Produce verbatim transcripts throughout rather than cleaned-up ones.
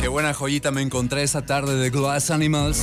buena joyita me encontré esa tarde de Glass Animals.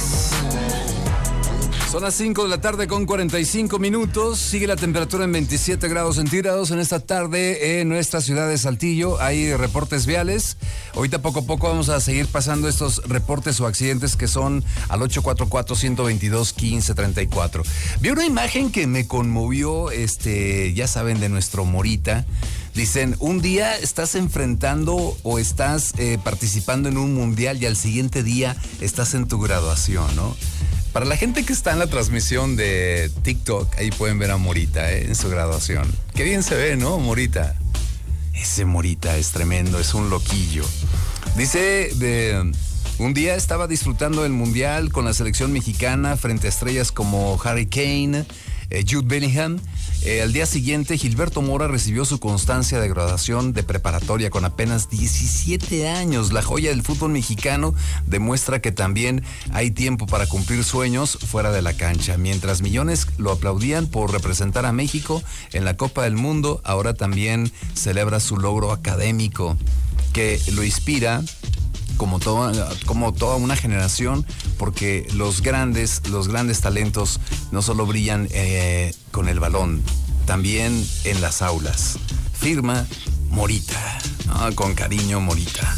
Son las cinco de la tarde con cuarenta y cinco minutos. Sigue la temperatura en veintisiete grados centígrados en esta tarde en nuestra ciudad de Saltillo. Hay reportes viales. Ahorita poco a poco vamos a seguir pasando estos reportes o accidentes que son al ocho cuatro cuatro, uno dos dos, uno cinco tres cuatro. Vi una imagen que me conmovió, este, ya saben, de nuestro Morita. Dicen, un día estás enfrentando o estás eh, participando en un mundial y al siguiente día estás en tu graduación, ¿no? Para la gente que está en la transmisión de TikTok, ahí pueden ver a Morita, ¿eh? En su graduación. Qué bien se ve, ¿no, Morita? Ese Morita es tremendo, es un loquillo. Dice, de, un día estaba disfrutando del mundial con la selección mexicana frente a estrellas como Harry Kane, eh, Jude Bellingham. Eh, al día siguiente, Gilberto Mora recibió su constancia de graduación de preparatoria con apenas diecisiete años. La joya del fútbol mexicano demuestra que también hay tiempo para cumplir sueños fuera de la cancha. Mientras millones lo aplaudían por representar a México en la Copa del Mundo, ahora también celebra su logro académico, que lo inspira como toda, como toda una generación, porque los grandes, los grandes talentos no solo brillan eh, con el balón, también en las aulas. Firma Morita, ¿no? Con cariño, Morita.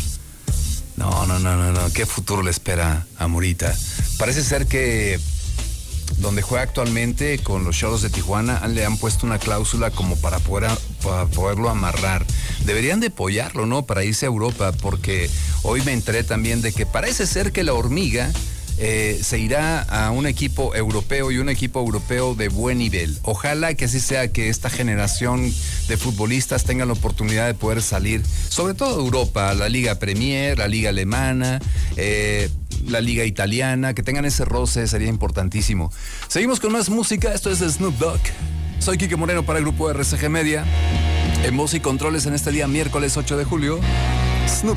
No, no, no, no, no. ¿Qué futuro le espera a Morita? Parece ser que donde juega actualmente con los Xolos de Tijuana le han puesto una cláusula como para, poder, para poderlo amarrar. Deberían de apoyarlo, ¿no? Para irse a Europa, porque hoy me enteré también de que parece ser que la Hormiga eh, se irá a un equipo europeo y un equipo europeo de buen nivel. Ojalá que así sea, que esta generación de futbolistas tenga la oportunidad de poder salir, sobre todo a Europa, la Liga Premier, la Liga Alemana, eh, la Liga Italiana, que tengan ese roce, sería importantísimo. Seguimos con más música, esto es de Snoop Dogg. Soy Quique Moreno para el grupo R C G Media. En voz y controles en este día miércoles ocho de julio, Snoop